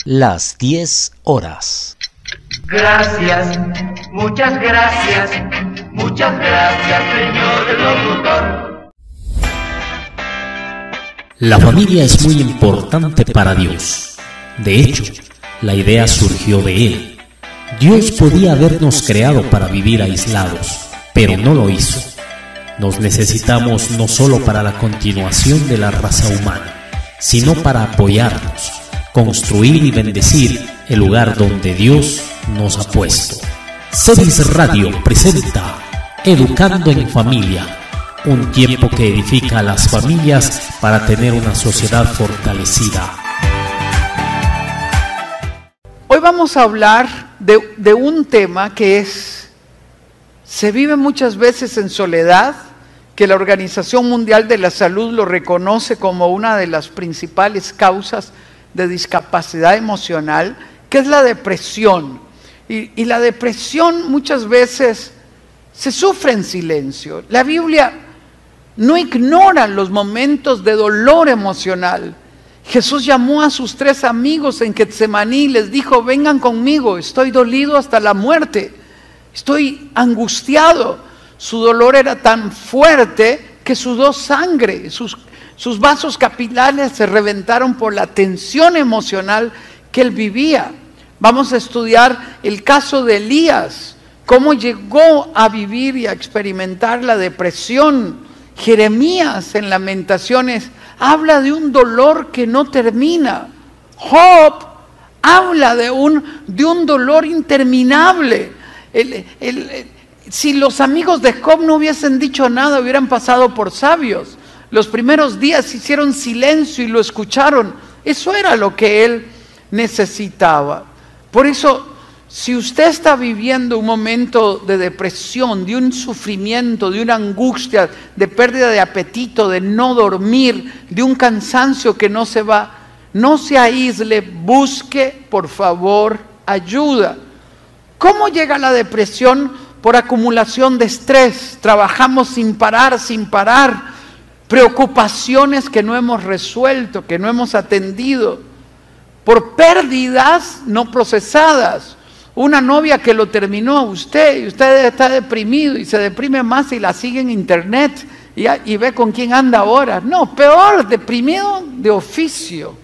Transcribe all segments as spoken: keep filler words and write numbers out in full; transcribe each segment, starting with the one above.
Las diez horas. Gracias, muchas gracias, muchas gracias, señor locutor. La familia es muy importante para Dios. De hecho, la idea surgió de Él. Dios podía habernos creado para vivir aislados, pero no lo hizo. Nos necesitamos no solo para la continuación de la raza humana, sino para apoyarnos, construir y bendecir el lugar donde Dios nos ha puesto. Cedis Radio presenta Educando en Familia, un tiempo que edifica a las familias para tener una sociedad fortalecida. Hoy vamos a hablar de, de un tema que es, se vive muchas veces en soledad, que la Organización Mundial de la Salud lo reconoce como una de las principales causas de discapacidad emocional, que es la depresión. Y, y la depresión muchas veces se sufre en silencio. La Biblia no ignora los momentos de dolor emocional. Jesús llamó a sus tres amigos en Getsemaní y les dijo: vengan conmigo, estoy dolido hasta la muerte, estoy angustiado. Su dolor era tan fuerte que sudó sangre, sus, sus vasos capilares se reventaron por la tensión emocional que él vivía. Vamos a estudiar el caso de Elías, cómo llegó a vivir y a experimentar la depresión. Jeremías en Lamentaciones habla de un dolor que no termina. Job habla de un, de un dolor interminable. El, el, el, si los amigos de Job no hubiesen dicho nada, hubieran pasado por sabios. Los primeros días hicieron silencio y lo escucharon. Eso era lo que él necesitaba. Por eso, si usted está viviendo un momento de depresión, de un sufrimiento, de una angustia, de pérdida de apetito, de no dormir, de un cansancio que no se va, no se aísle, busque por favor ayuda. ¿Cómo llega la depresión? Por acumulación de estrés. Trabajamos sin parar, sin parar. Preocupaciones que no hemos resuelto, que no hemos atendido. Por pérdidas no procesadas. Una novia que lo terminó a usted y usted está deprimido y se deprime más y la sigue en internet y, y ve con quién anda ahora. No, peor, deprimido de oficio.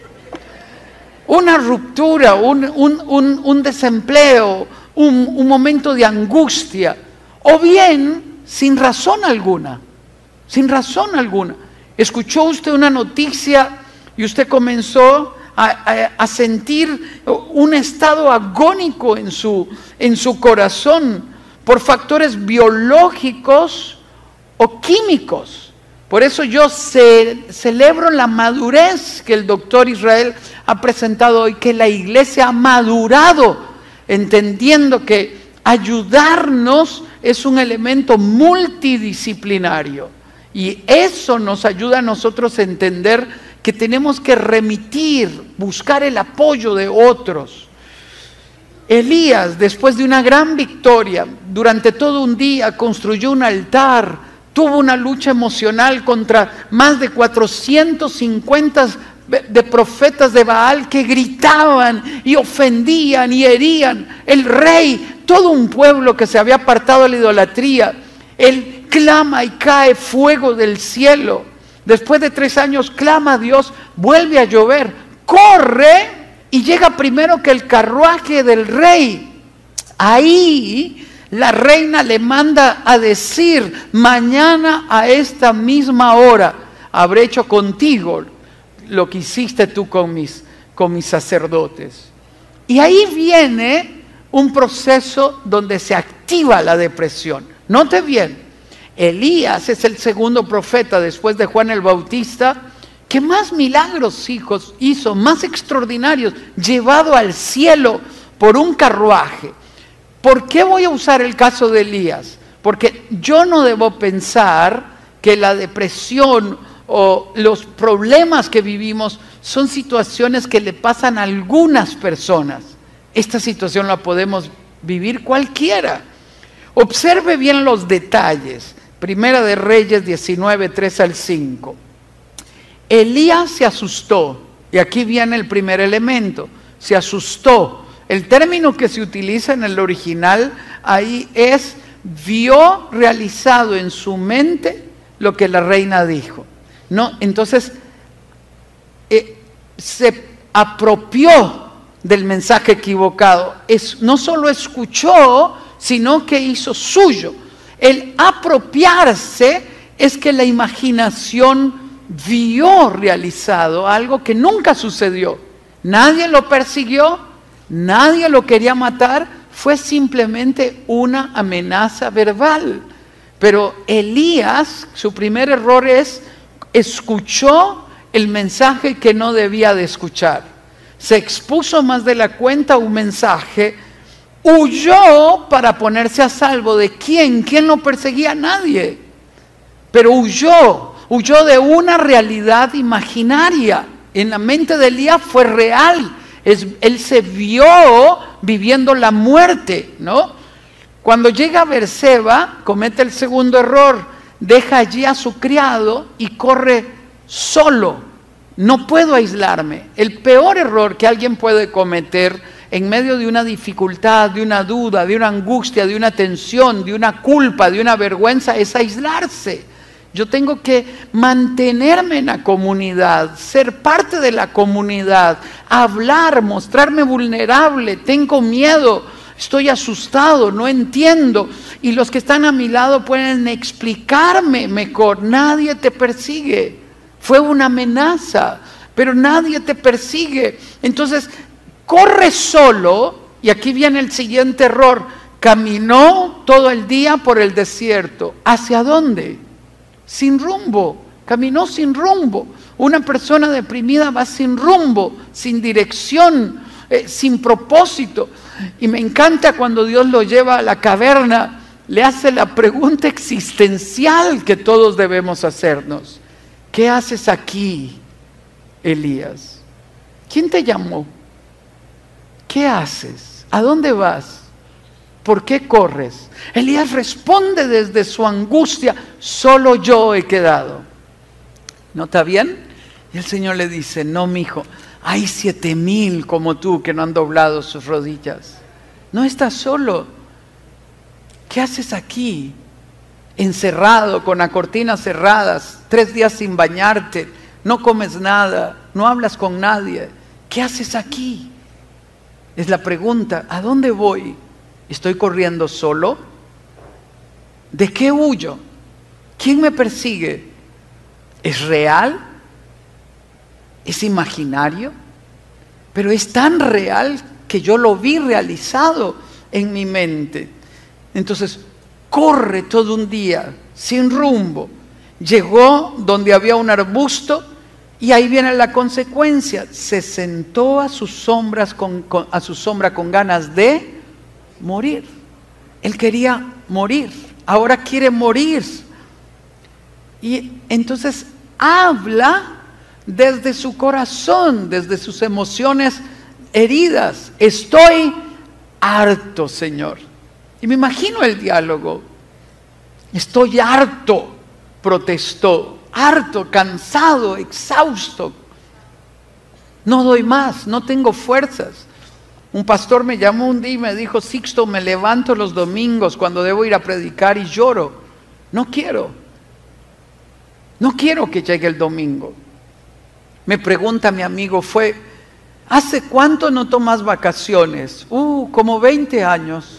Una ruptura, un, un, un, un desempleo, un, un momento de angustia, o bien sin razón alguna, sin razón alguna. Escuchó usted una noticia y usted comenzó A, a, a sentir un estado agónico en su, en su corazón por factores biológicos o químicos. Por eso yo ce, celebro la madurez que el doctor Israel ha presentado hoy, que la iglesia ha madurado, entendiendo que ayudarnos es un elemento multidisciplinario. Y eso nos ayuda a nosotros a entender que tenemos que remitir, buscar el apoyo de otros. Elías, después de una gran victoria, durante todo un día construyó un altar, tuvo una lucha emocional contra más de cuatrocientos cincuenta de profetas de Baal que gritaban y ofendían y herían. El rey, todo un pueblo que se había apartado de la idolatría, él clama y cae fuego del cielo. Después de tres años clama a Dios, vuelve a llover, corre y llega primero que el carruaje del rey. Ahí la reina le manda a decir: mañana a esta misma hora habré hecho contigo lo que hiciste tú con mis, con mis sacerdotes. Y ahí viene un proceso donde se activa la depresión. Note bien. Elías es el segundo profeta después de Juan el Bautista que más milagros hijos hizo, más extraordinarios, llevado al cielo por un carruaje. ¿Por qué voy a usar el caso de Elías? Porque yo no debo pensar que la depresión o los problemas que vivimos son situaciones que le pasan a algunas personas. Esta situación la podemos vivir cualquiera. Observe bien los detalles. Primera de Reyes diecinueve, tres al cinco. Elías se asustó, y aquí viene el primer elemento. se asustó. El término que se utiliza en el original ahí es: vio realizado en su mente lo que la reina dijo. No, entonces eh, se apropió del mensaje equivocado. Es, no solo escuchó, sino que hizo suyo. El apropiarse es que la imaginación vio realizado algo que nunca sucedió. Nadie lo persiguió, nadie lo quería matar, fue simplemente una amenaza verbal. Pero Elías, su primer error es, escuchó el mensaje que no debía de escuchar. Se expuso más de la cuenta a un mensaje, huyó para ponerse a salvo. ¿De quién? ¿Quién no perseguía a nadie? Pero huyó, huyó de una realidad imaginaria. En la mente de Elías fue real. Es, él se vio viviendo la muerte, ¿no? Cuando llega a Berseba, comete el segundo error, deja allí a su criado y corre solo. No puedo aislarme. El peor error que alguien puede cometer en medio de una dificultad, de una duda, de una angustia, de una tensión, de una culpa, de una vergüenza, es aislarse. Yo tengo que mantenerme en la comunidad, ser parte de la comunidad, hablar, mostrarme vulnerable. Tengo miedo, estoy asustado, no entiendo. Y los que están a mi lado pueden explicarme mejor. Nadie te persigue. Fue una amenaza, pero nadie te persigue. Entonces, corre solo, y aquí viene el siguiente error. Caminó todo el día por el desierto. ¿Hacia dónde? Sin rumbo, caminó sin rumbo. Una persona deprimida va sin rumbo, sin dirección, eh, sin propósito. Y me encanta cuando Dios lo lleva a la caverna, le hace la pregunta existencial que todos debemos hacernos. ¿Qué haces aquí, Elías? ¿Quién te llamó? ¿Qué haces? ¿A dónde vas? ¿Por qué corres? Elías responde desde su angustia: solo yo he quedado. ¿No está bien? Y el Señor le dice: no, mijo, hay siete mil como tú que no han doblado sus rodillas. No estás solo. ¿Qué haces aquí? Encerrado, con las cortinas cerradas, tres días sin bañarte, no comes nada, no hablas con nadie. ¿Qué haces aquí? Es la pregunta. ¿A dónde voy? ¿Estoy corriendo solo? ¿De qué huyo? ¿Quién me persigue? ¿Es real? ¿Es imaginario? Pero es tan real que yo lo vi realizado en mi mente. Entonces, corre todo un día, sin rumbo. Llegó donde había un arbusto y ahí viene la consecuencia. Se sentó a sus sombras con, con, a su sombra con ganas de morir. Él quería morir, ahora quiere morir. Y entonces habla desde su corazón, desde sus emociones heridas. Estoy harto, Señor. Y me imagino el diálogo. Estoy harto, protestó. Harto, cansado, exhausto. No doy más, no tengo fuerzas. Un pastor me llamó un día y me dijo: Sixto, me levanto los domingos cuando debo ir a predicar y lloro. No quiero. No quiero que llegue el domingo. Me pregunta mi amigo, fue, ¿hace cuánto no tomas vacaciones? Uh, como veinte años.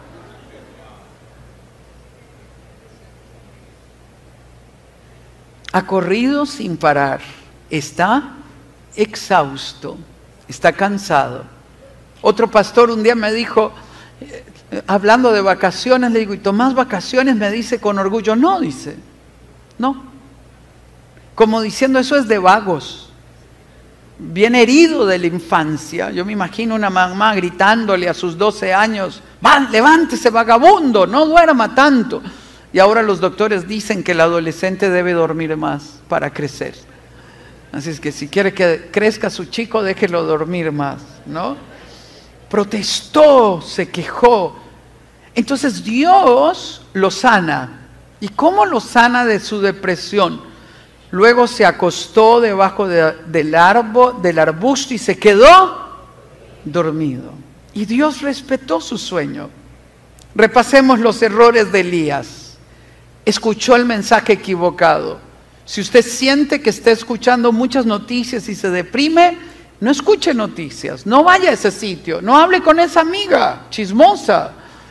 Ha corrido sin parar. Está exhausto. Está cansado. Otro pastor un día me dijo, eh, hablando de vacaciones, le digo, ¿y tomás vacaciones? Me dice con orgullo, no, dice, no. Como diciendo, eso es de vagos. Bien herido de la infancia. Yo me imagino una mamá gritándole a sus doce años, va, levántese vagabundo, no duerma tanto. Y ahora los doctores dicen que el adolescente debe dormir más para crecer. Así es que si quiere que crezca su chico, déjelo dormir más, ¿no? Protestó, se quejó. Entonces Dios lo sana. ¿Y cómo lo sana de su depresión? Luego se acostó debajo de, del, árbol, del arbusto y se quedó dormido. Y Dios respetó su sueño. Repasemos los errores de Elías. Escuchó el mensaje equivocado. Si usted siente que está escuchando muchas noticias y se deprime, no escuche noticias, no vaya a ese sitio, no hable con esa amiga chismosa,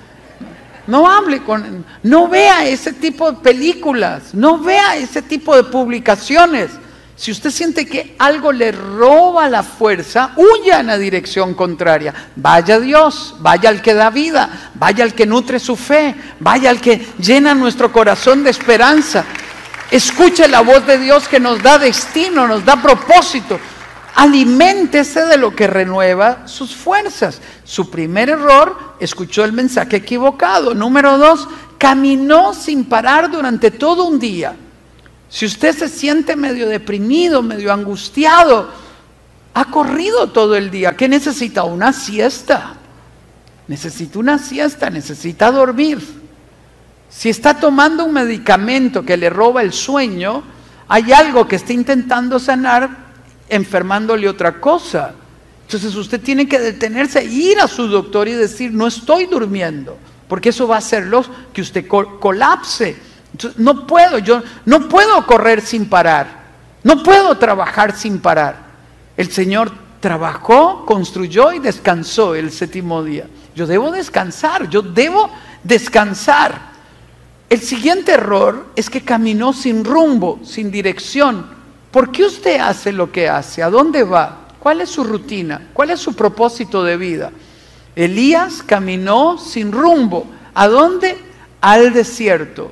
no hable con, no vea ese tipo de películas, no vea ese tipo de publicaciones. Si usted siente que algo le roba la fuerza, huya en la dirección contraria. Vaya a Dios, vaya al que da vida, vaya al que nutre su fe, vaya al que llena nuestro corazón de esperanza. Escuche la voz de Dios que nos da destino, nos da propósito. Aliméntese de lo que renueva sus fuerzas. Su primer error, escuchó el mensaje equivocado. Número dos, caminó sin parar durante todo un día. Si usted se siente medio deprimido, medio angustiado, ha corrido todo el día, ¿qué necesita? Una siesta. Necesita una siesta, necesita dormir. Si está tomando un medicamento que le roba el sueño, hay algo que está intentando sanar, enfermándole otra cosa. Entonces usted tiene que detenerse, ir a su doctor y decir, no estoy durmiendo, porque eso va a hacerlo que usted col- colapse. Entonces, no puedo, yo no puedo correr sin parar, no puedo trabajar sin parar. El Señor trabajó, construyó y descansó el séptimo día. Yo debo descansar, yo debo descansar. El siguiente error es que caminó sin rumbo, sin dirección. ¿Por qué usted hace lo que hace? ¿A dónde va? ¿Cuál es su rutina? ¿Cuál es su propósito de vida? Elías caminó sin rumbo. ¿A dónde? Al desierto.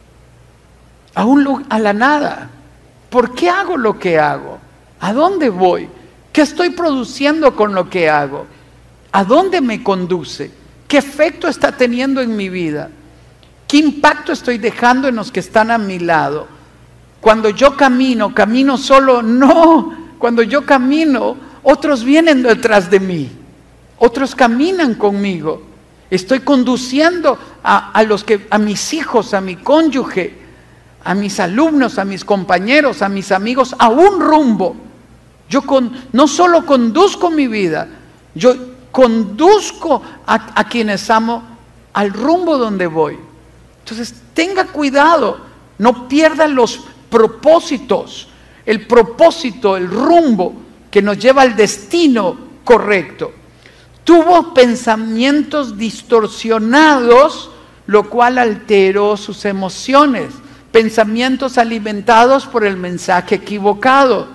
A, un, a la nada. ¿Por qué hago lo que hago? ¿A dónde voy? ¿Qué estoy produciendo con lo que hago? ¿A dónde me conduce? ¿Qué efecto está teniendo en mi vida? ¿Qué impacto estoy dejando en los que están a mi lado? Cuando yo camino, ¿camino solo? No. Cuando yo camino, otros vienen detrás de mí. Otros caminan conmigo. Estoy conduciendo a, a, los que, a mis hijos, a mi cónyuge, a mis alumnos, a mis compañeros, a mis amigos, a un rumbo. Yo con, no solo conduzco mi vida, yo conduzco a, a quienes amo al rumbo donde voy. Entonces tenga cuidado, no pierda los propósitos, el propósito, el rumbo que nos lleva al destino correcto. Tuvo pensamientos distorsionados, lo cual alteró sus emociones. Pensamientos alimentados por el mensaje equivocado.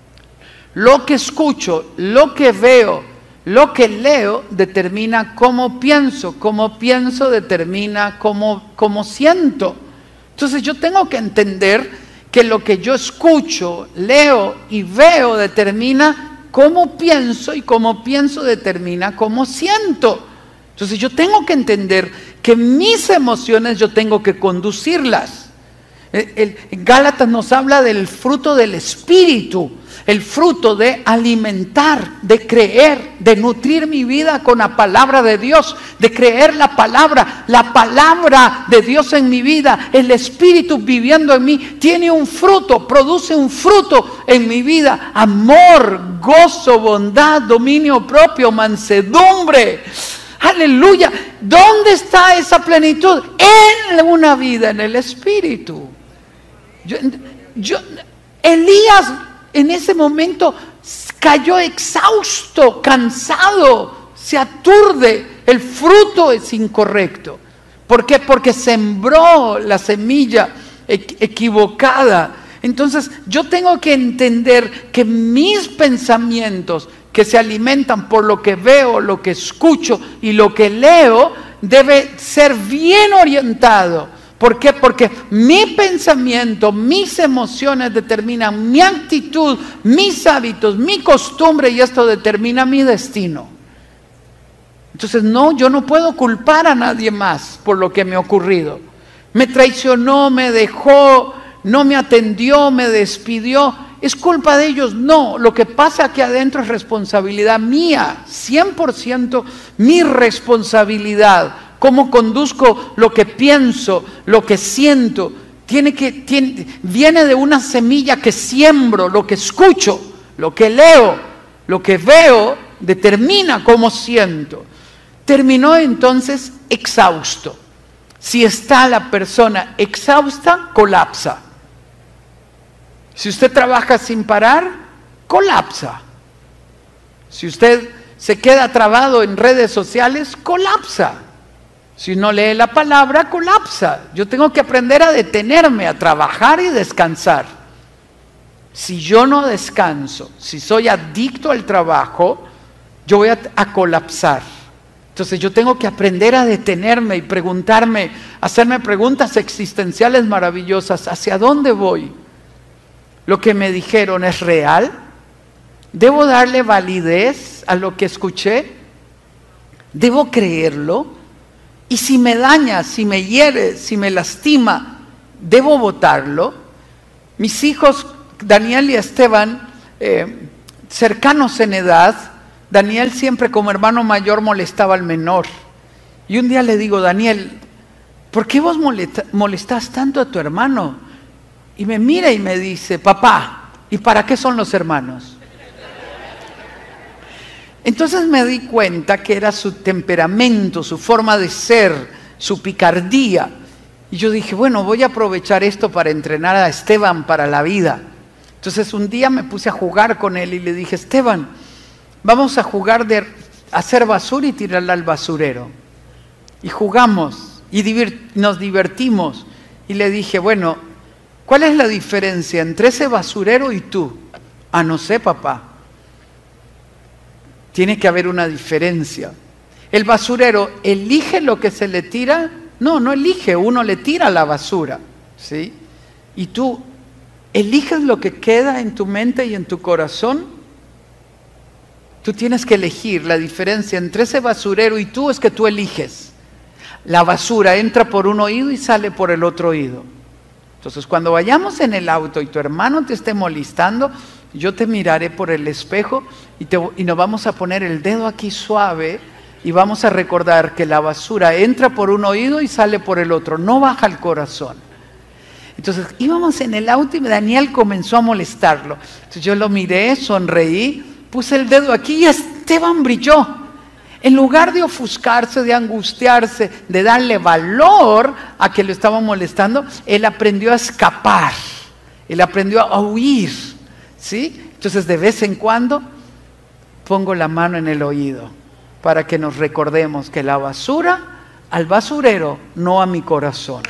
Lo que escucho, lo que veo, lo que leo determina cómo pienso. Cómo pienso determina cómo, cómo siento. Entonces yo tengo que entender que lo que yo escucho, leo y veo determina cómo pienso, y cómo pienso determina cómo siento. Entonces yo tengo que entender que mis emociones yo tengo que conducirlas. El, el, en Gálatas nos habla del fruto del Espíritu, el fruto de alimentar, de creer, de nutrir mi vida con la palabra de Dios, de creer la palabra, la palabra de Dios en mi vida, el Espíritu viviendo en mí, tiene un fruto, produce un fruto en mi vida: amor, gozo, bondad, dominio propio, mansedumbre. Aleluya. ¿Dónde está esa plenitud? En una vida en el Espíritu. Yo, yo, Elías en ese momento cayó exhausto, cansado, se aturde. El fruto es incorrecto. ¿Por qué? Porque sembró la semilla equivocada. Entonces yo tengo que entender que mis pensamientos, que se alimentan por lo que veo, lo que escucho y lo que leo, debe ser bien orientado. ¿Por qué? Porque mi pensamiento, mis emociones determinan mi actitud, mis hábitos, mi costumbre, y esto determina mi destino. Entonces no, yo no puedo culpar a nadie más por lo que me ha ocurrido. Me traicionó, me dejó, no me atendió, me despidió. ¿Es culpa de ellos? No, lo que pasa aquí adentro es responsabilidad mía, cien por ciento mi responsabilidad. Cómo conduzco lo que pienso, lo que siento, tiene que, tiene, viene de una semilla que siembro, lo que escucho, lo que leo, lo que veo, determina cómo siento. Terminó entonces exhausto. Si está la persona exhausta, colapsa. Si usted trabaja sin parar, colapsa. Si usted se queda trabado en redes sociales, colapsa. Si no lee la palabra, colapsa. Yo tengo que aprender a detenerme, a trabajar y descansar. Si yo no descanso, si soy adicto al trabajo, yo voy a, a colapsar. Entonces yo tengo que aprender a detenerme y preguntarme, hacerme preguntas existenciales maravillosas. ¿Hacia dónde voy? ¿Lo que me dijeron es real? ¿Debo darle validez a lo que escuché? ¿Debo creerlo? Y si me daña, si me hiere, si me lastima, ¿debo votarlo? Mis hijos, Daniel y Esteban, eh, cercanos en edad, Daniel siempre como hermano mayor molestaba al menor. Y un día le digo, Daniel, ¿por qué vos molesta, molestás tanto a tu hermano? Y me mira y me dice, papá, ¿y para qué son los hermanos? Entonces me di cuenta que era su temperamento, su forma de ser, su picardía. Y yo dije, bueno, voy a aprovechar esto para entrenar a Esteban para la vida. Entonces un día me puse a jugar con él y le dije, Esteban, vamos a jugar de hacer basura y tirarla al basurero. Y jugamos y divir- nos divertimos. Y le dije, bueno, ¿cuál es la diferencia entre ese basurero y tú? Ah, no sé, papá. Tiene que haber una diferencia. El basurero elige lo que se le tira. No, no elige, uno le tira la basura, ¿sí? Y tú eliges lo que queda en tu mente y en tu corazón. Tú tienes que elegir. La diferencia entre ese basurero y tú es que tú eliges. La basura entra por un oído y sale por el otro oído. Entonces, cuando vayamos en el auto y tu hermano te esté molestando, yo te miraré por el espejo y, te, y nos vamos a poner el dedo aquí suave y vamos a recordar que la basura entra por un oído y sale por el otro, no baja al corazón. Entonces íbamos en el auto y Daniel comenzó a molestarlo. Entonces yo lo miré, sonreí, puse el dedo aquí y Esteban brilló. En lugar de ofuscarse, de angustiarse, de darle valor a que lo estaba molestando, él aprendió a escapar, él aprendió a huir, ¿sí? Entonces de vez en cuando pongo la mano en el oído para que nos recordemos que la basura al basurero, no a mi corazón.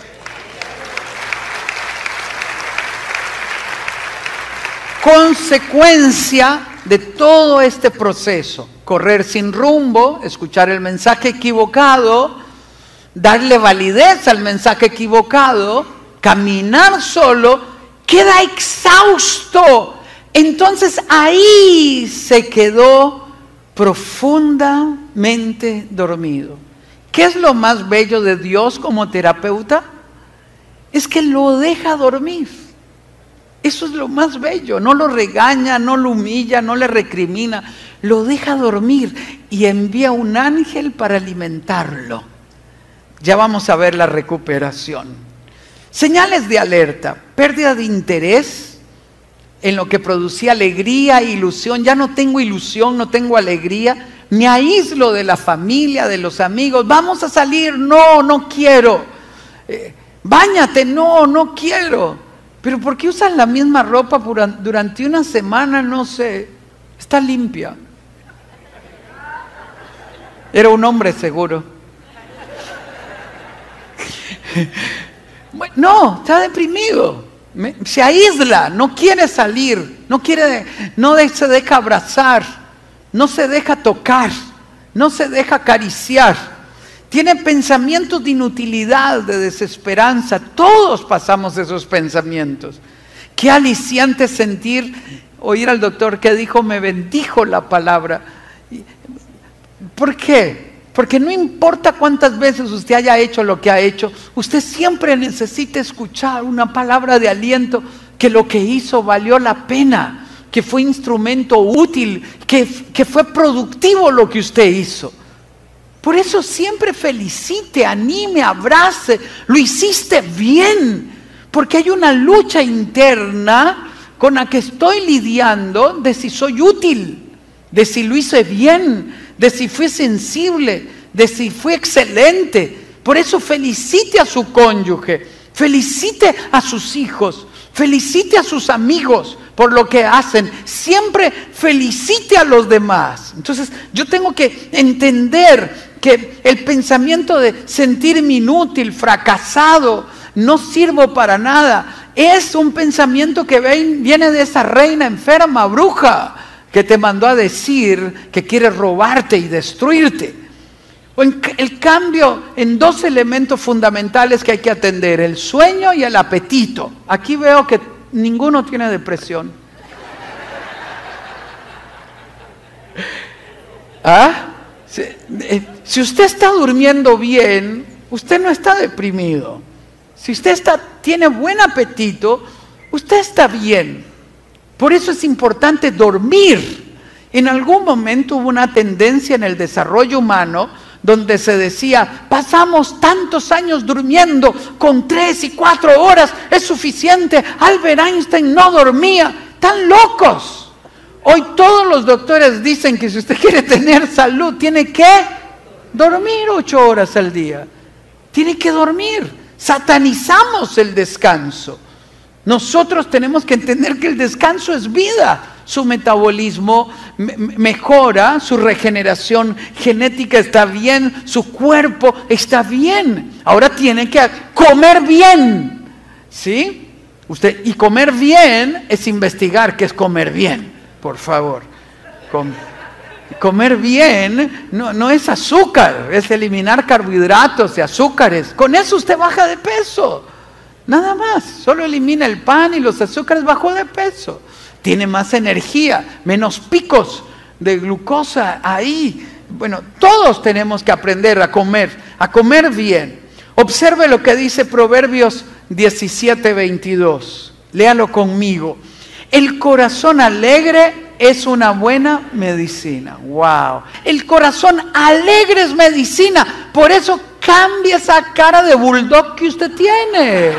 Consecuencia de todo este proceso, correr sin rumbo, escuchar el mensaje equivocado, darle validez al mensaje equivocado, caminar solo, queda exhausto. Entonces ahí se quedó profundamente dormido. ¿Qué es lo más bello de Dios como terapeuta? Es que lo deja dormir. Eso es lo más bello. No lo regaña, no lo humilla, no le recrimina. Lo deja dormir y envía un ángel para alimentarlo. Ya vamos a ver la recuperación. Señales de alerta: pérdida de interés en lo que producía alegría e ilusión. Ya no tengo ilusión, no tengo alegría. Me aíslo de la familia, de los amigos. Vamos a salir, no, no quiero. Eh, báñate, no, no quiero. Pero ¿por qué usas la misma ropa durante una semana? No sé, está limpia. Era un hombre seguro. No, está deprimido. Se aísla, no quiere salir, no quiere, no se deja abrazar, no se deja tocar, no se deja acariciar. Tiene pensamientos de inutilidad, de desesperanza. Todos pasamos esos pensamientos. Qué aliciante sentir, oír al doctor que dijo, me bendijo la palabra. ¿Por qué? Porque no importa cuántas veces usted haya hecho lo que ha hecho, usted siempre necesita escuchar una palabra de aliento, que lo que hizo valió la pena, que fue instrumento útil, que, que fue productivo lo que usted hizo. Por eso siempre felicite, anime, abrace, lo hiciste bien, porque hay una lucha interna con la que estoy lidiando de si soy útil, de si lo hice bien, de si fue sensible, de si fue excelente. Por eso felicite a su cónyuge, felicite a sus hijos, felicite a sus amigos por lo que hacen. Siempre felicite a los demás. Entonces yo tengo que entender que el pensamiento de sentirme inútil, fracasado, no sirvo para nada, es un pensamiento que viene de esa reina enferma, bruja, que te mandó a decir que quiere robarte y destruirte. O en, el cambio en dos elementos fundamentales que hay que atender, el sueño y el apetito. Aquí veo que ninguno tiene depresión. ¿Ah? Si, eh, si usted está durmiendo bien, usted no está deprimido. Si usted está, tiene buen apetito, usted está bien. Por eso es importante dormir. En algún momento hubo una tendencia en el desarrollo humano donde se decía, pasamos tantos años durmiendo, con tres y cuatro horas es suficiente. Albert Einstein no dormía. ¡Tan locos! Hoy todos los doctores dicen que si usted quiere tener salud, tiene que dormir ocho horas al día. Tiene que dormir. Satanizamos el descanso. Nosotros tenemos que entender que el descanso es vida. Su metabolismo me- mejora, su regeneración genética está bien, su cuerpo está bien. Ahora tiene que comer bien, ¿sí? Usted, y comer bien es investigar qué es comer bien, por favor. Com- comer bien no, no es azúcar, es eliminar carbohidratos y azúcares. Con eso usted baja de peso. Nada más, solo elimina el pan y los azúcares, bajó de peso. Tiene más energía, menos picos de glucosa ahí. Bueno, todos tenemos que aprender a comer, a comer bien. Observe lo que dice Proverbios diecisiete veintidós. Léalo conmigo. El corazón alegre es una buena medicina. Wow. El corazón alegre es medicina. Por eso cambia esa cara de bulldog que usted tiene.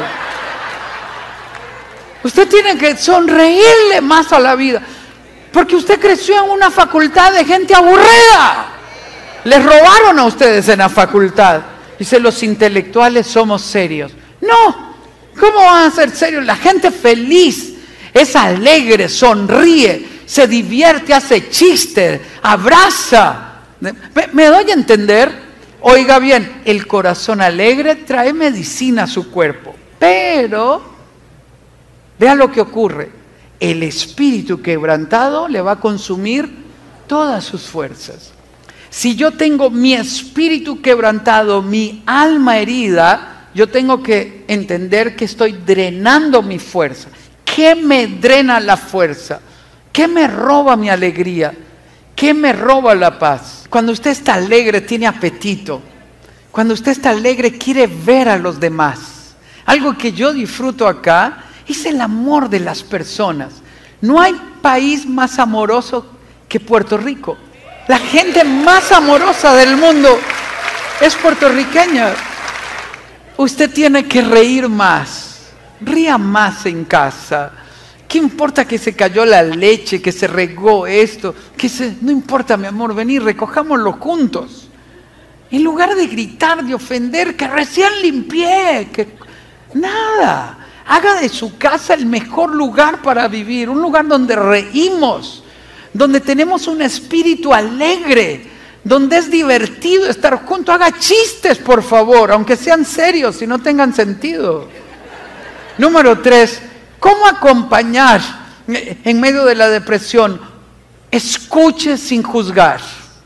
Usted tiene que sonreírle más a la vida, porque usted creció en una facultad de gente aburrida. Les robaron a ustedes en la facultad. Dice, los intelectuales somos serios. No, ¿cómo van a ser serios? La gente feliz es alegre, sonríe, se divierte, hace chistes, abraza. ¿Me, me doy a entender? Oiga bien, el corazón alegre trae medicina a su cuerpo, pero vea lo que ocurre. El espíritu quebrantado le va a consumir todas sus fuerzas. Si yo tengo mi espíritu quebrantado, mi alma herida, yo tengo que entender que estoy drenando mi fuerza. ¿Qué me drena la fuerza? ¿Qué me roba mi alegría? ¿Qué me roba la paz? Cuando usted está alegre, tiene apetito. Cuando usted está alegre, quiere ver a los demás. Algo que yo disfruto acá es el amor de las personas. No hay país más amoroso que Puerto Rico. La gente más amorosa del mundo es puertorriqueña. Usted tiene que reír más. Ría más en casa. ¿Qué importa que se cayó la leche, que se regó esto? Que se... No importa, mi amor, vení, recojámoslo juntos. En lugar de gritar, de ofender, que recién limpié, que... Nada. Haga de su casa el mejor lugar para vivir, un lugar donde reímos, donde tenemos un espíritu alegre, donde es divertido estar juntos. Haga chistes, por favor, aunque sean serios y no tengan sentido. Número tres, ¿cómo acompañar en medio de la depresión? Escuche sin juzgar.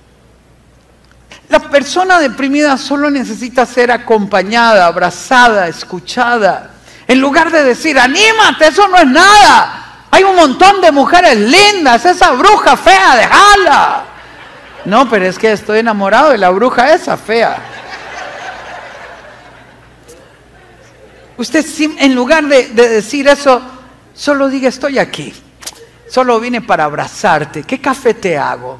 La persona deprimida solo necesita ser acompañada, abrazada, escuchada. En lugar de decir, anímate, eso no es nada. Hay un montón de mujeres lindas, esa bruja fea, déjala. No, pero es que estoy enamorado de la bruja esa fea. Usted, en lugar de, de decir eso, solo diga, estoy aquí. Solo vine para abrazarte. ¿Qué café te hago?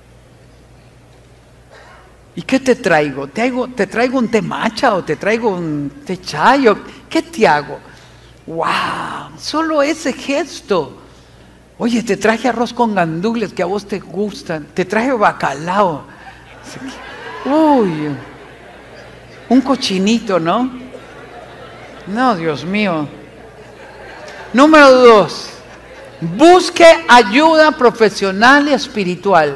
¿Y qué te traigo? ¿Te traigo, te traigo un té matcha o te traigo un té chai? ¿Qué te hago? ¡Wow! Solo ese gesto. Oye, te traje arroz con gandules que a vos te gustan. Te traje bacalao. Uy, un cochinito, ¿no? No, Dios mío. Número dos, busque ayuda profesional y espiritual.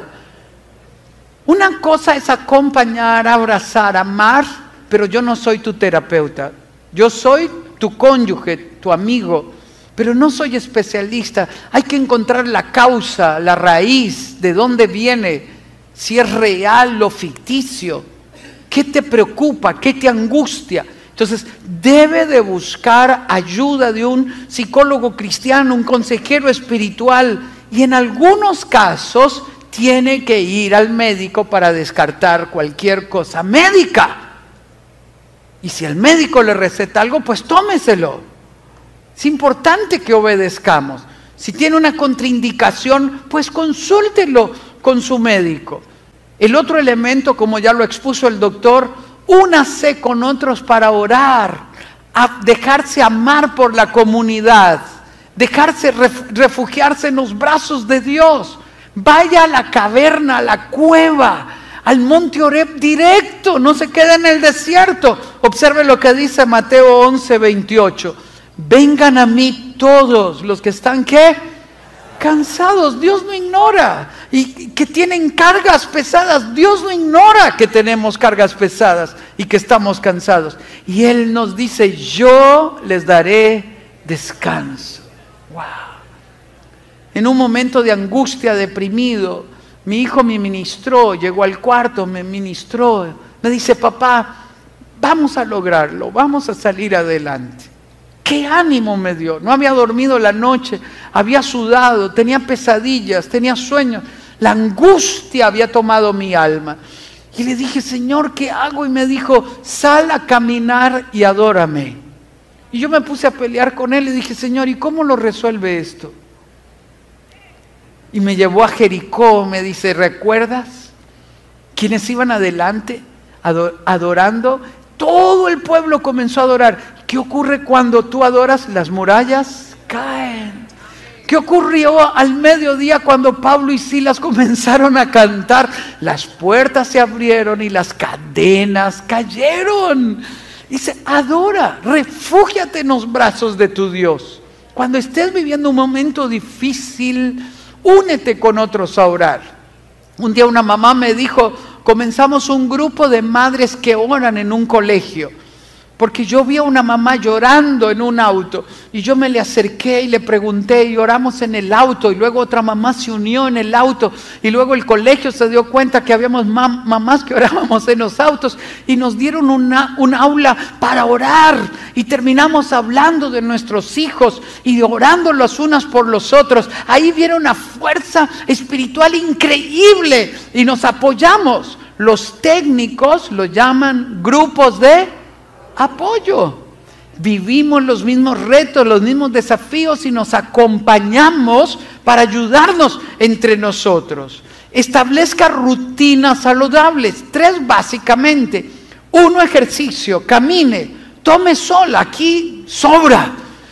Una cosa es acompañar, abrazar, amar, pero yo no soy tu terapeuta. Yo soy tu cónyuge, tu amigo, pero no soy especialista. Hay que encontrar la causa, la raíz, de dónde viene, si es real o ficticio, qué te preocupa, qué te angustia. Entonces, debe de buscar ayuda de un psicólogo cristiano, un consejero espiritual, y en algunos casos tiene que ir al médico para descartar cualquier cosa médica. Y si el médico le receta algo, pues tómeselo. Es importante que obedezcamos. Si tiene una contraindicación, pues consúltelo con su médico. El otro elemento, como ya lo expuso el doctor, únase con otros para orar, a dejarse amar por la comunidad, dejarse refugiarse en los brazos de Dios. Vaya a la caverna, a la cueva, al monte Oreb directo, no se quede en el desierto. Observe lo que dice Mateo once, veintiocho. Vengan a mí todos los que están, ¿qué? Cansados. Dios no ignora. Y que tienen cargas pesadas. Dios no ignora que tenemos cargas pesadas y que estamos cansados. Y Él nos dice, yo les daré descanso. Wow. En un momento de angustia, deprimido, mi hijo me ministró, llegó al cuarto, me ministró. Me dice, papá, vamos a lograrlo, vamos a salir adelante. ¡Qué ánimo me dio! No había dormido la noche, había sudado, tenía pesadillas, tenía sueños. La angustia había tomado mi alma. Y le dije, Señor, ¿qué hago? Y me dijo, sal a caminar y adórame. Y yo me puse a pelear con él y dije, Señor, ¿y cómo lo resuelve esto? Y me llevó a Jericó, me dice, ¿recuerdas? Quienes iban adelante adorando, todo el pueblo comenzó a adorar. ¿Qué ocurre cuando tú adoras? Las murallas caen. ¿Qué ocurrió al mediodía cuando Pablo y Silas comenzaron a cantar? Las puertas se abrieron y las cadenas cayeron. Dice, adora, refúgiate en los brazos de tu Dios. Cuando estés viviendo un momento difícil, únete con otros a orar. Un día una mamá me dijo, comenzamos un grupo de madres que oran en un colegio. Porque yo vi a una mamá llorando en un auto y yo me le acerqué y le pregunté y oramos en el auto, y luego otra mamá se unió en el auto y luego el colegio se dio cuenta que habíamos mam mamás que orábamos en los autos y nos dieron una, un aula para orar y terminamos hablando de nuestros hijos y orando los unas por los otros. Ahí viene una fuerza espiritual increíble y nos apoyamos. Los técnicos lo llaman grupos de apoyo. Vivimos los mismos retos, los mismos desafíos y nos acompañamos para ayudarnos entre nosotros. Establezca rutinas saludables, tres básicamente. Uno, ejercicio, camine, tome sol, aquí sobra.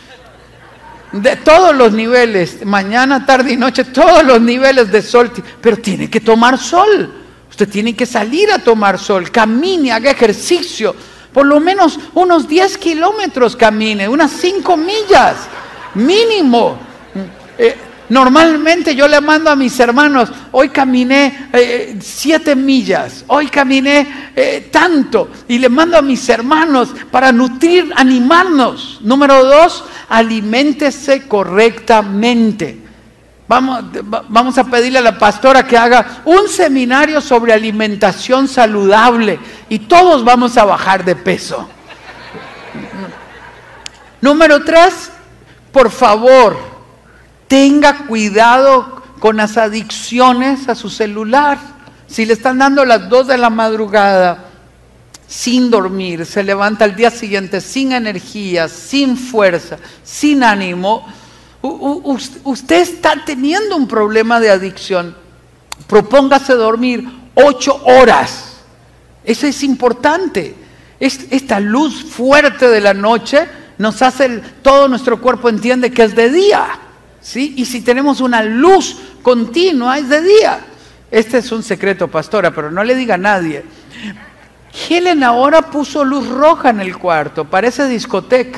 De todos los niveles, mañana, tarde y noche, todos los niveles de sol, pero tiene que tomar sol. Usted tiene que salir a tomar sol, camine, haga ejercicio. Por lo menos unos diez kilómetros camine, unas cinco millas, mínimo. Eh, normalmente yo le mando a mis hermanos, hoy caminé eh, siete millas, hoy caminé eh, tanto. Y le mando a mis hermanos para nutrir, animarnos. Número dos, aliméntese correctamente. Vamos, vamos a pedirle a la pastora que haga un seminario sobre alimentación saludable y todos vamos a bajar de peso. Número tres, por favor, tenga cuidado con las adicciones a su celular. Si le están dando las dos de la madrugada sin dormir, se levanta al día siguiente sin energía, sin fuerza, sin ánimo, usted está teniendo un problema de adicción. Propóngase dormir ocho horas. Eso es importante. Esta luz fuerte de la noche nos hace, el, todo nuestro cuerpo entiende que es de día. ¿sí? Y si tenemos una luz continua, es de día. Este es un secreto, pastora, pero no le diga a nadie. Helen ahora puso luz roja en el cuarto, parece discoteca.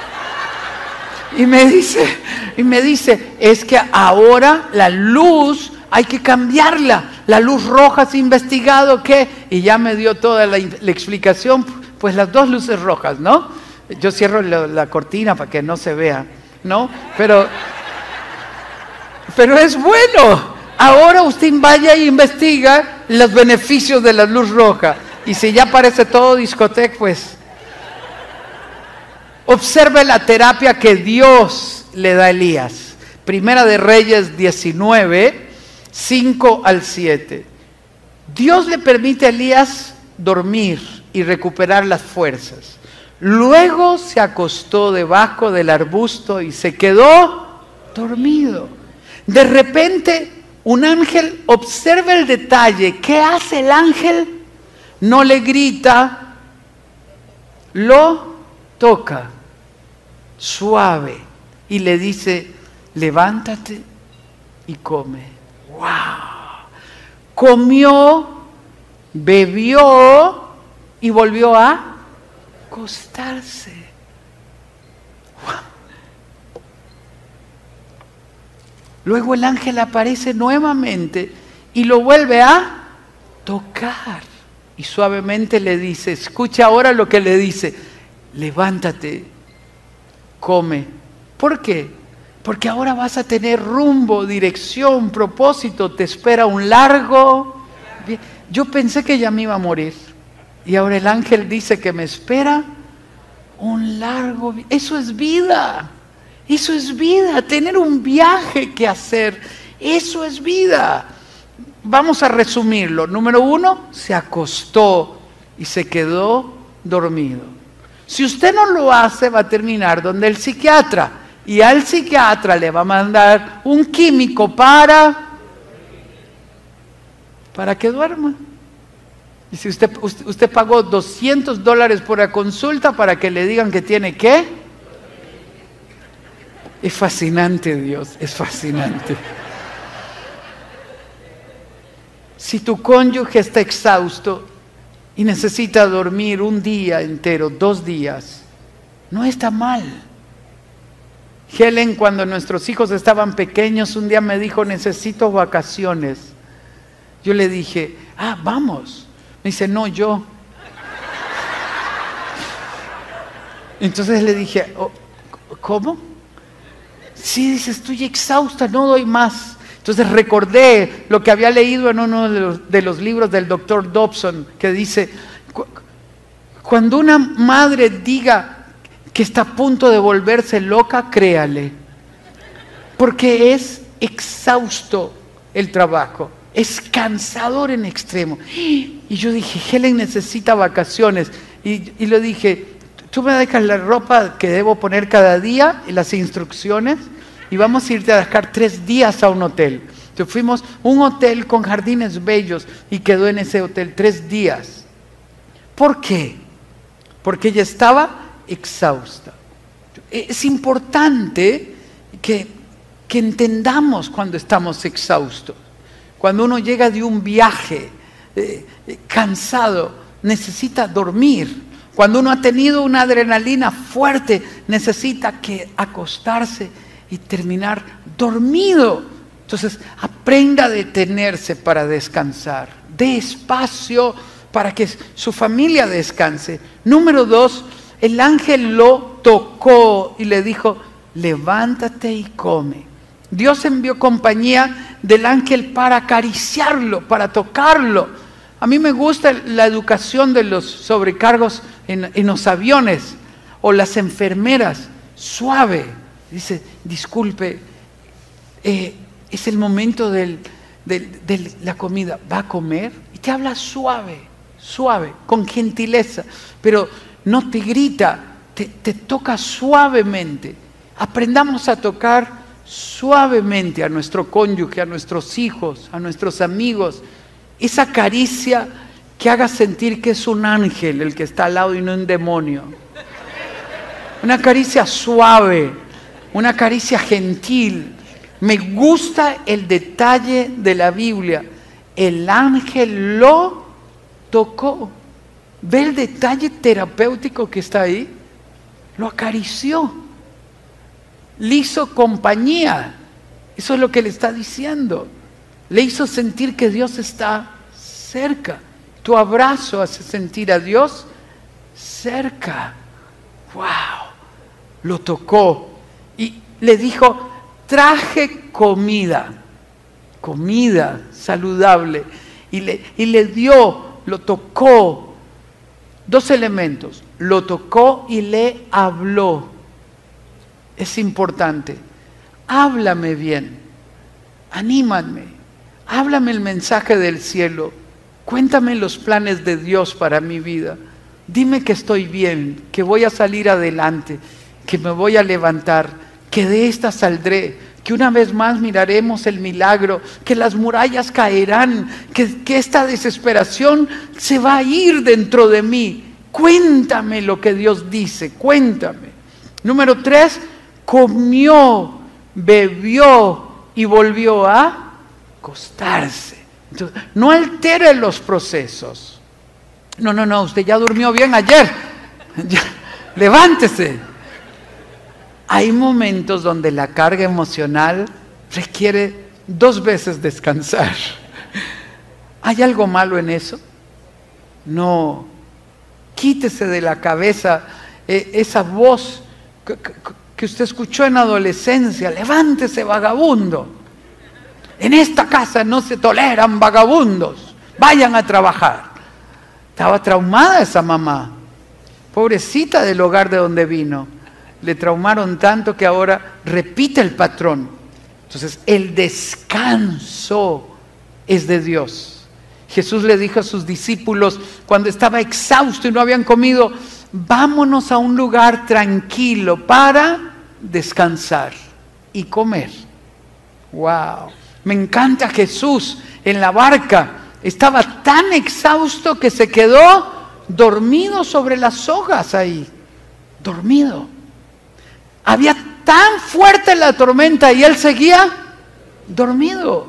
Y me dice, y me dice, es que ahora la luz hay que cambiarla. La luz roja, ¿has investigado qué? Y ya me dio toda la, la explicación, pues las dos luces rojas, ¿no? Yo cierro la, la cortina para que no se vea, ¿no? Pero, pero es bueno. Ahora usted vaya e investiga los beneficios de la luz roja. Y si ya parece todo discoteca, pues observe la terapia que Dios le da a Elías. Primera de Reyes diecinueve, cinco al siete. Dios le permite a Elías dormir y recuperar las fuerzas. Luego se acostó debajo del arbusto y se quedó dormido. De repente, un ángel, observa el detalle. ¿Qué hace el ángel? No le grita, lo toca suave y le dice, levántate y come. ¡Wow! Comió, bebió y volvió a acostarse. ¡Wow! Luego el ángel aparece nuevamente y lo vuelve a tocar. Y suavemente le dice, escucha ahora lo que le dice, levántate, come. ¿Por qué? Porque ahora vas a tener rumbo, dirección, propósito, te espera un largo. Yo pensé que ya me iba a morir y ahora el ángel dice que me espera un largo. Eso es vida, eso es vida, tener un viaje que hacer, eso es vida. Vamos a resumirlo. Número uno, se acostó y se quedó dormido. Si usted no lo hace, va a terminar donde el psiquiatra. Y al psiquiatra le va a mandar un químico para, para que duerma. Y si usted, usted, usted pagó doscientos dólares por la consulta para que le digan que tiene ¿qué? Es fascinante, Dios, es fascinante. Si tu cónyuge está exhausto y necesita dormir un día entero, dos días, no está mal. Helen, cuando nuestros hijos estaban pequeños, un día me dijo, necesito vacaciones. Yo le dije, ah, vamos. Me dice, no, yo. Entonces le dije, oh, ¿cómo? Sí, dice, estoy exhausta, no doy más. Entonces recordé lo que había leído en uno de los, de los libros del doctor Dobson, que dice, cu cuando una madre diga que está a punto de volverse loca, créale, porque es exhausto el trabajo, es cansador en extremo. Y yo dije, Helen necesita vacaciones, y, y le dije, tú me dejas la ropa que debo poner cada día y las instrucciones, y vamos a irte a dejar tres días a un hotel. Entonces fuimos a un hotel con jardines bellos y quedó en ese hotel tres días. ¿Por qué? Porque ella estaba exhausta. Es importante que, que entendamos cuando estamos exhaustos. Cuando uno llega de un viaje eh, cansado, necesita dormir. Cuando uno ha tenido una adrenalina fuerte, necesita que acostarse y terminar dormido. Entonces, aprenda a detenerse para descansar. Dé espacio para que su familia descanse. Número dos, el ángel lo tocó y le dijo, levántate y come. Dios envió compañía del ángel para acariciarlo, para tocarlo. A mí me gusta la educación de los sobrecargos en, en los aviones o las enfermeras, suave. Dice, disculpe, eh, es el momento del, del, de la comida, ¿va a comer? Y te habla suave, suave, con gentileza, pero no te grita, te, te toca suavemente. Aprendamos a tocar suavemente a nuestro cónyuge, a nuestros hijos, a nuestros amigos. Esa caricia que haga sentir que es un ángel el que está al lado y no un demonio. Una caricia suave, una caricia gentil, Me gusta el detalle de la Biblia. El ángel lo tocó. ¿Ve el detalle terapéutico que está ahí? Lo acarició. Le hizo compañía. Eso es lo que le está diciendo. Le hizo sentir que Dios está cerca. Tu abrazo hace sentir a Dios cerca. ¡Wow! Lo tocó y le dijo, traje comida, comida saludable. Y le, y le dio, lo tocó, dos elementos. Lo tocó y le habló. Es importante. Háblame bien, anímame, háblame el mensaje del cielo, cuéntame los planes de Dios para mi vida. Dime que estoy bien, que voy a salir adelante, que me voy a levantar, que de esta saldré, que una vez más miraremos el milagro, que las murallas caerán, que, que esta desesperación se va a ir dentro de mí. Cuéntame lo que Dios dice, cuéntame. Número tres, comió, bebió y volvió a acostarse. Entonces, no altere los procesos. No, no, no, usted ya durmió bien ayer. Ya, levántese. Hay momentos donde la carga emocional requiere dos veces descansar. ¿Hay algo malo en eso? No. Quítese de la cabeza eh, esa voz que, que, que usted escuchó en adolescencia. Levántese, vagabundo. En esta casa no se toleran vagabundos. Vayan a trabajar. Estaba traumada esa mamá, pobrecita del hogar de donde vino. Le traumaron tanto que ahora repite el patrón. Entonces, el descanso es de Dios. Jesús le dijo a sus discípulos, cuando estaba exhausto y no habían comido, vámonos a un lugar tranquilo para descansar y comer. ¡Wow! Me encanta Jesús en la barca. Estaba tan exhausto que se quedó dormido sobre las sogas ahí. Dormido. Había tan fuerte la tormenta y él seguía dormido.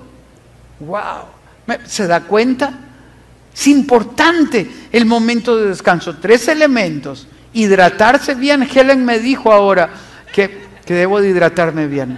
¡Wow! ¿Se da cuenta? Es importante el momento de descanso. Tres elementos. Hidratarse bien. Helen me dijo ahora que, que debo de hidratarme bien.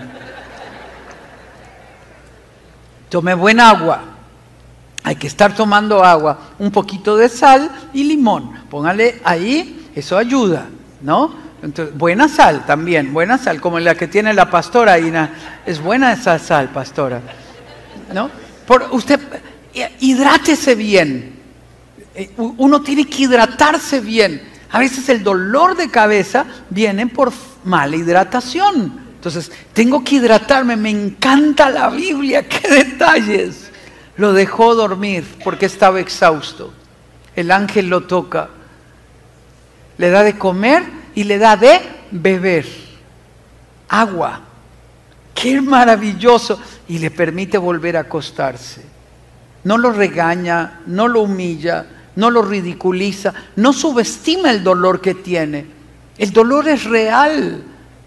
Tome buena agua. Hay que estar tomando agua, un poquito de sal y limón. Póngale ahí, eso ayuda, ¿no? Entonces, buena sal también, buena sal, como la que tiene la pastora Ina. Es buena esa sal, pastora, ¿no? Por, usted, hidrátese bien. Uno tiene que hidratarse bien. A veces el dolor de cabeza viene por mala hidratación. Entonces, tengo que hidratarme. Me encanta la Biblia, qué detalles. Lo dejó dormir porque estaba exhausto. El ángel lo toca, le da de comer y le da de beber agua. ¡Qué maravilloso! Y le permite volver a acostarse. No lo regaña, no lo humilla, no lo ridiculiza, no subestima el dolor que tiene. El dolor es real.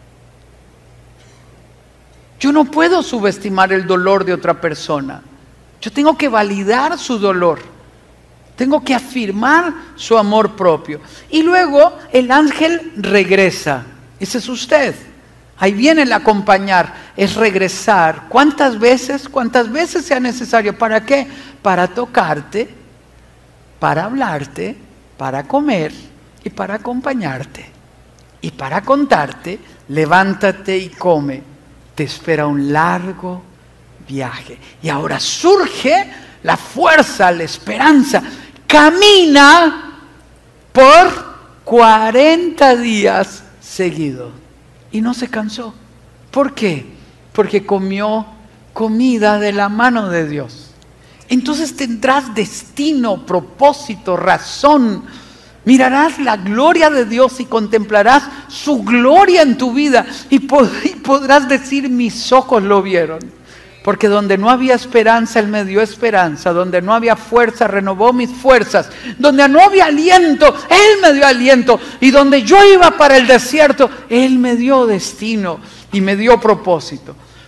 Yo no puedo subestimar el dolor de otra persona. Yo tengo que validar su dolor. Tengo que afirmar su amor propio. Y luego el ángel regresa. Ese es usted. Ahí viene el acompañar. Es regresar. ¿Cuántas veces? ¿Cuántas veces sea necesario? ¿Para qué? Para tocarte, para hablarte, para comer y para acompañarte. Y para contarte, levántate y come. Te espera un largo viaje. Y ahora surge la fuerza, la esperanza. Camina por cuarenta días seguidos. Y no se cansó. ¿Por qué? Porque comió comida de la mano de Dios. Entonces tendrás destino, propósito, razón. Mirarás la gloria de Dios y contemplarás su gloria en tu vida. Y, pod- y podrás decir, mis ojos lo vieron. Porque donde no había esperanza, Él me dio esperanza. Donde no había fuerza, renovó mis fuerzas. Donde no había aliento, Él me dio aliento. Y donde yo iba para el desierto, Él me dio destino y me dio propósito.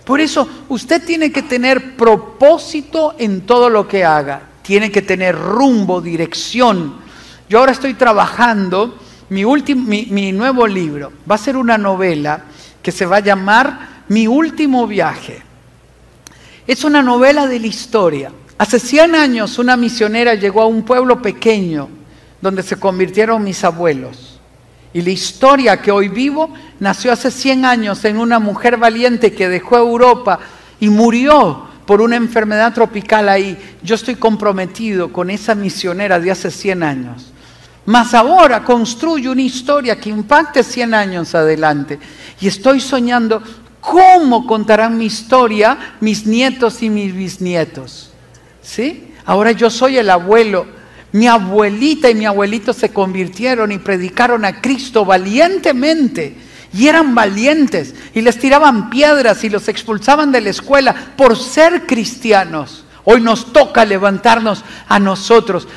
Por eso usted tiene que tener propósito en todo lo que haga. Tiene que tener rumbo, dirección. Yo ahora estoy trabajando mi, último, mi, mi nuevo libro. Va a ser una novela que se va a llamar Mi último viaje. Es una novela de la historia. Hace cien años una misionera llegó a un pueblo pequeño donde se convirtieron mis abuelos. Y la historia que hoy vivo nació hace cien años en una mujer valiente que dejó Europa y murió por una enfermedad tropical ahí. Yo estoy comprometido con esa misionera de hace cien años. Mas ahora construyo una historia que impacte cien años adelante. Y estoy soñando cómo contarán mi historia mis nietos y mis bisnietos. ¿Sí? Ahora yo soy el abuelo. Mi abuelita y mi abuelito se convirtieron y predicaron a Cristo valientemente. Y eran valientes. Y les tiraban piedras y los expulsaban de la escuela por ser cristianos. Hoy nos toca levantarnos a nosotros.